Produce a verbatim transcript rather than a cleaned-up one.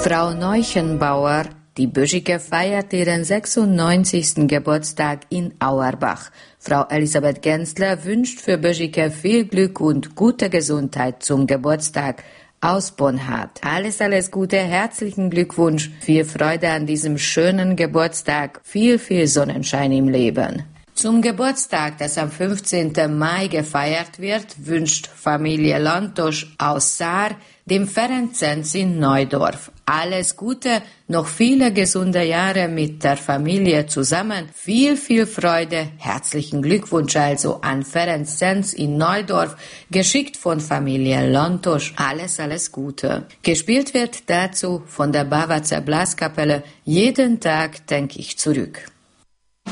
Frau Neuchenbauer, die Büschige, feiert ihren sechsundneunzigsten Geburtstag in Auerbach. Frau Elisabeth Gensler wünscht für Büschige viel Glück und gute Gesundheit zum Geburtstag aus Bonhard. Alles, alles Gute, herzlichen Glückwunsch, viel Freude an diesem schönen Geburtstag, viel, viel Sonnenschein im Leben. Zum Geburtstag, das am fünfzehnten Mai gefeiert wird, wünscht Familie Lantosch aus Saar dem Ferenc in Neudorf alles Gute, noch viele gesunde Jahre mit der Familie zusammen, viel, viel Freude, herzlichen Glückwunsch also an Ferenc in Neudorf, geschickt von Familie Lantosch, alles, alles Gute. Gespielt wird dazu von der Bavazer Blaskapelle Jeden Tag denk ich zurück.